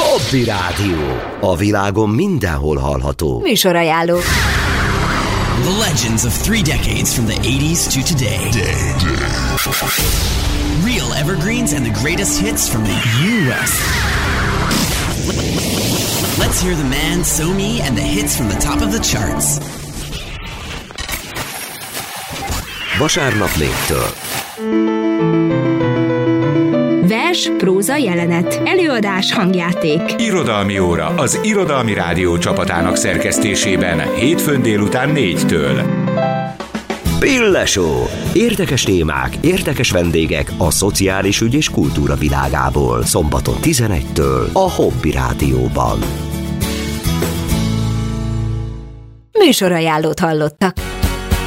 Hobby Rádió. A világon mindenhol hallható. Műsorajánló. The legends of 3 decades from the 80s to today. Real evergreens and the greatest hits from the U.S. Let's hear the man, So-Me, and the hits from the top of the charts. Vasárnap 4-től. Vers, próza, jelenet. Előadás, hangjáték. Irodalmi óra az Irodalmi Rádió csapatának szerkesztésében hétfőn délután 4-től. Pille Show. Érdekes témák, érdekes vendégek a szociális ügy és kultúra világából. Szombaton 11-től a Hobby Rádióban. Műsorajánlót hallottak.